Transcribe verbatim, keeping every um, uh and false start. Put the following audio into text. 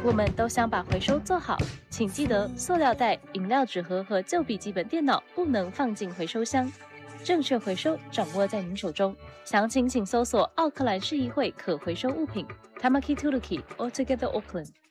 我们都想把回收做好，请记得塑料袋、饮料纸盒和旧笔记本电脑不能放进回收箱。正确回收掌握在您手中。详情请搜索奥克兰市议会可回收物品 Tamaki Tuluki Altogether Auckland。